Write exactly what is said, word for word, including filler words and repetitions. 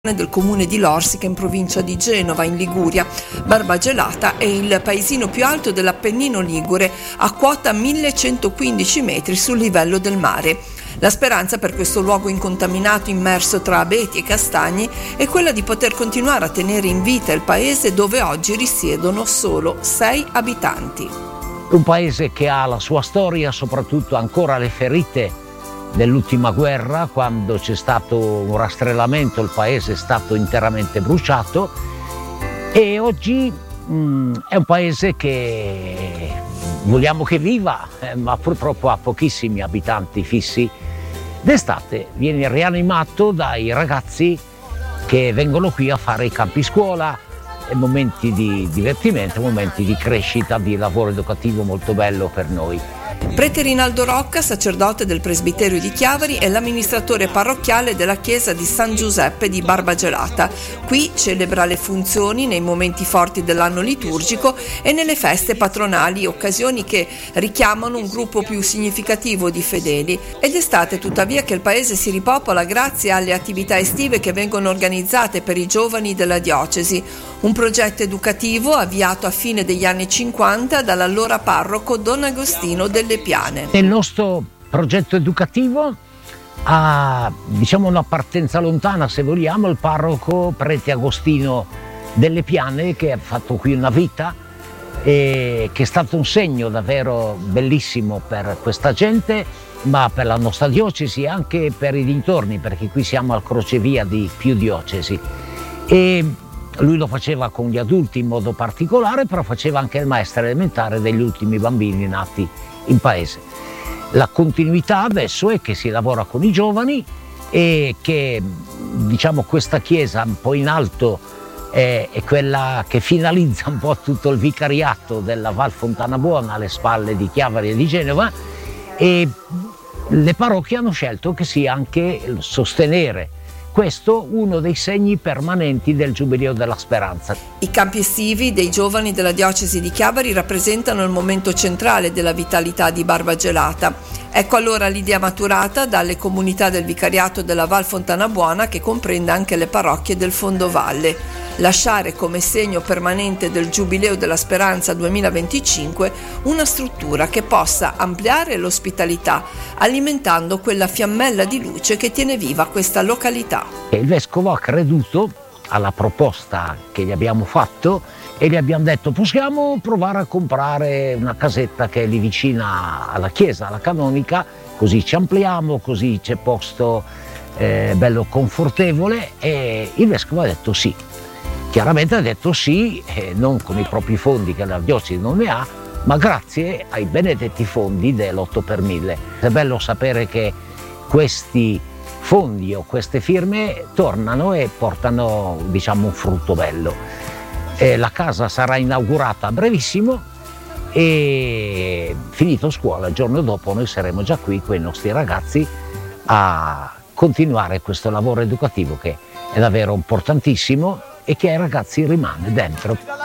del comune di Lorsica in provincia di Genova in Liguria. Barbagelata è il paesino più alto dell'Appennino ligure, a quota millecentoquindici metri sul livello del mare. La speranza per questo luogo incontaminato immerso tra abeti e castagni è quella di poter continuare a tenere in vita il paese dove oggi risiedono solo sei abitanti. Un paese che ha la sua storia, soprattutto ancora le ferite dell'ultima guerra, quando c'è stato un rastrellamento, il paese è stato interamente bruciato, e oggi mh, è un paese che vogliamo che viva, eh, ma purtroppo ha pochissimi abitanti fissi. D'estate viene rianimato dai ragazzi che vengono qui a fare i campi scuola, momenti di divertimento, momenti di crescita, di lavoro educativo molto bello per noi. Prete Rinaldo Rocca, sacerdote del presbiterio di Chiavari, è l'amministratore parrocchiale della chiesa di San Giuseppe di Barbagelata. Qui celebra le funzioni nei momenti forti dell'anno liturgico e nelle feste patronali, occasioni che richiamano un gruppo più significativo di fedeli. Ed estate tuttavia che il paese si ripopola grazie alle attività estive che vengono organizzate per i giovani della diocesi. Un progetto educativo avviato a fine degli anni cinquanta dall'allora parroco Don Agostino delle Piane. Il nostro progetto educativo ha, diciamo, una partenza lontana, se vogliamo, il parroco prete Agostino delle Piane, che ha fatto qui una vita e che è stato un segno davvero bellissimo per questa gente, ma per la nostra diocesi e anche per i dintorni, perché qui siamo al crocevia di più diocesi. E lui lo faceva con gli adulti in modo particolare, però faceva anche il maestro elementare degli ultimi bambini nati in paese. La continuità adesso è che si lavora con i giovani e che, diciamo, questa chiesa un po' in alto è, è quella che finalizza un po' tutto il vicariato della Val Fontana Buona alle spalle di Chiavari e di Genova, e le parrocchie hanno scelto che sia anche sostenere questo uno dei segni permanenti del Giubileo della Speranza. I campi estivi dei giovani della diocesi di Chiavari rappresentano il momento centrale della vitalità di Barbagelata. Ecco allora l'idea maturata dalle comunità del vicariato della Val Fontana Buona, che comprende anche le parrocchie del fondovalle. Lasciare come segno permanente del Giubileo della Speranza duemilaventicinque una struttura che possa ampliare l'ospitalità, alimentando quella fiammella di luce che tiene viva questa località. Il vescovo ha creduto alla proposta che gli abbiamo fatto e gli abbiamo detto: possiamo provare a comprare una casetta che è lì vicina alla chiesa, alla canonica, così ci ampliamo, così c'è posto eh, bello confortevole. E il vescovo ha detto sì. Chiaramente ha detto sì, eh, non con i propri fondi, che la diocesi non ne ha, ma grazie ai benedetti fondi dell'otto per mille. È bello sapere che questi fondi o queste firme tornano e portano, diciamo, un frutto bello. Eh, la casa sarà inaugurata a brevissimo e, finito scuola, il giorno dopo noi saremo già qui con i nostri ragazzi a continuare questo lavoro educativo che è davvero importantissimo e che ai ragazzi rimane dentro.